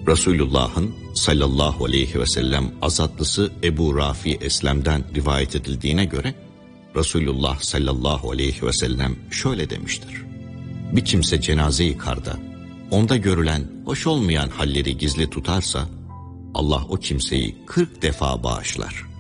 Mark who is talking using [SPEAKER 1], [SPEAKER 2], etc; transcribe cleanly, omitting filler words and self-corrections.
[SPEAKER 1] Resulullah'ın sallallahu aleyhi ve sellem azatlısı Ebu Rafi Eslem'den rivayet edildiğine göre Resulullah sallallahu aleyhi ve sellem şöyle demiştir: bir kimse cenaze yıkarda onda görülen hoş olmayan halleri gizli tutarsa Allah o kimseyi 40 defa bağışlar.